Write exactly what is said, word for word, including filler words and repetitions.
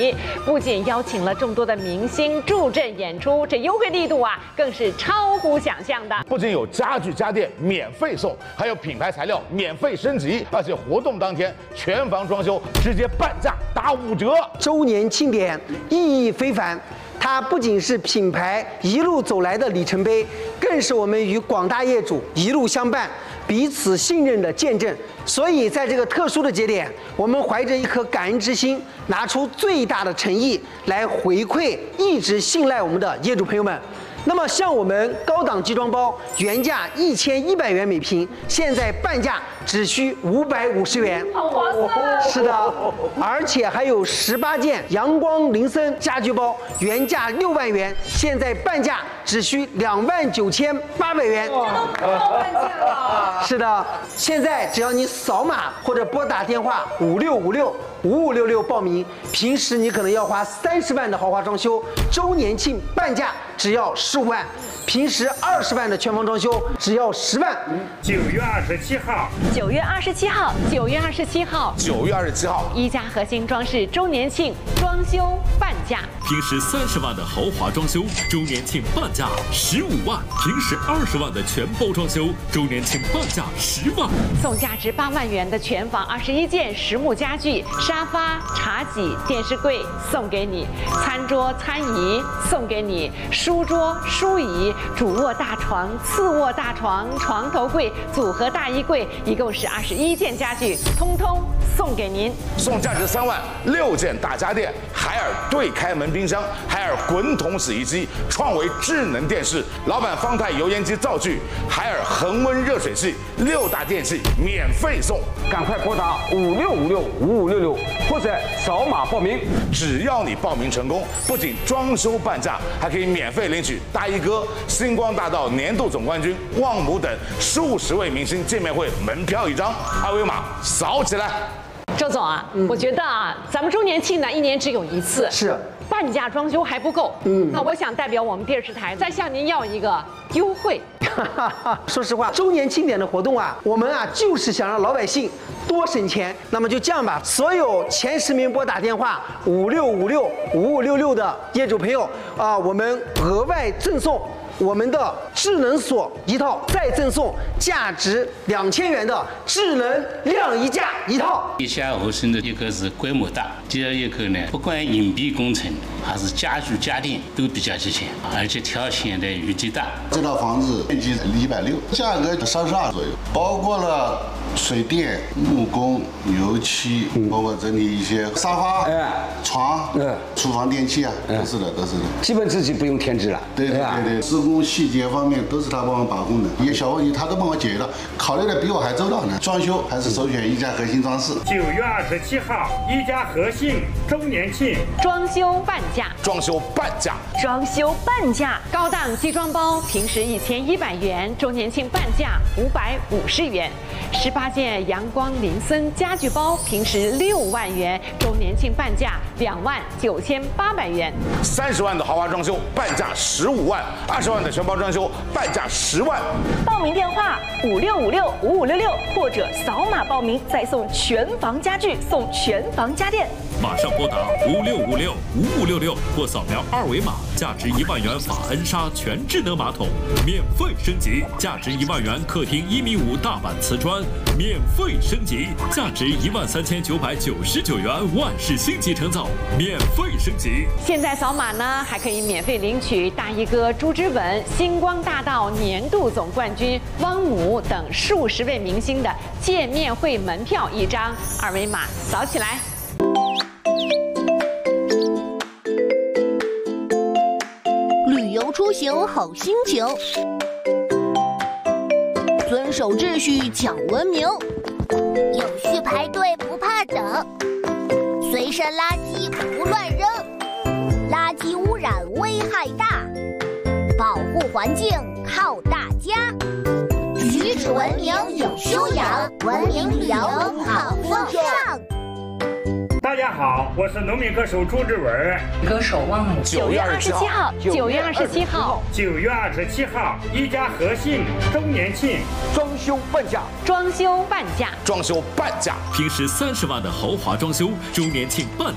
礼，不仅邀请了众多的明星助阵演出，这优惠力度啊，更是超乎想象的。 不仅有家具家电免费送，还有品牌材料免费升级，而且活动当天全房装修直接半价打五折。 周年庆典意义非凡。 它不仅是品牌一路走来的里程碑，更是我们与广大业主一路相伴、彼此信任的见证。所以，在这个特殊的节点，我们怀着一颗感恩之心，拿出最大的诚意来回馈一直信赖我们的业主朋友们。 那么，像我们高档集装包，原价一千一百元每平，现在半价只需五百五十元， 好划算！ 是的，而且还有十八件阳光林森家居包，原价六万元，现在半价只需两万九千八百元。 这都不到半价了。 是的，现在只要你扫码或者拨打电话五六五六五五六六报名，平时你可能要花三十万的豪华装修，周年庆半价只要十五万，平时二十万的全房装修只要十万。 九月二十七号， 九月二十七号，九月二十七号， 九月二十七号， 一家核心装饰周年庆装修半价， 平时三十万的豪华装修，周年庆半价十五万；平时二十万的全包装修，周年庆半价十万。 送价值八万元的全房二十一件实木家具。 沙发、茶几、电视柜送给你，餐桌、餐椅送给你，书桌、书椅、主卧大床、次卧大床、床头柜、组合大衣柜，一共是二十一件家具，通通送给您。 送价值三万六件大家电，海尔对开门冰箱、海尔滚筒洗衣机、创维智能电视、老板方太油烟机灶具、海尔恒温热水器，六大电器免费送。 赶快拨打五六五六五五六六。 或者扫码报名， 只要你报名成功，不仅装修半价，还可以免费领取大衣哥、星光大道年度总冠军旺姆等数十位明星见面会门票一张，二维码扫起来。 周总啊，嗯、我觉得啊，咱们周年庆呢一年只有一次， 是半价装修还不够。嗯，那我想代表我们电视台再向您要一个优惠。 说实话，周年庆典的活动啊，我们啊就是想让老百姓多省钱。那么就这样吧，所有前十名拨打电话五六五六五五六六的业主朋友啊，我们额外赠送我们的智能锁一套，再赠送价值两千元的智能晾衣架一套。 地下合成的一个是规模大，第二一个呢，不管隐蔽工程还是家具家电都比较齐全，而且挑选的余地大。 这套房子面积一百六，价格三十二左右，包括了水电、木工、油漆，包括整理一些沙发、床、厨房电器啊，都是的，都是的。 基本自己不用添置了。 对对对对，施工细节方面都是他帮我把控的，一些小问题他都帮我解决了，考虑的比我还周到呢。装修还是首选一家核心装饰。 九月二十七号，一家核心周年庆装修半价， 装修半价， 装修半价，高档集装包平时一千一百元，周年庆半价五百五十元。十八件阳光林森家具包，平时六万元，周年庆半价两万九千八百元。 三十万的豪华装修半价十五万，二十万的全包装修半价十万。 报名电话五六五六五五六六，或者扫码报名，再送全房家具，送全房家电。 马上拨打五六五六五五六六，或扫描二维码，价值一万元法恩莎全智能马桶免费升级，价值一万元客厅一米五大板瓷砖免费升级，价值一万三千九百九十九元万氏星级成造免费升级。 现在扫码呢，还可以免费领取大衣哥朱之文、星光大道年度总冠军汪姆等数十位明星的见面会门票一张，二维码扫起来。 旅游出行好心情，遵守秩序讲文明， 有序排队不怕等，随身垃圾不乱扔，垃圾污染危害大，保护环境靠大家，举止文明有修养，文明旅游好风尚。 大家好，我是农民歌手朱之文， 歌手汪姆。 九月二十七号，九月二十七号， 九月二十七号，一家核心周年庆装修半价， 装修半价， 装修半价， 平时三十万的豪华装修，周年庆半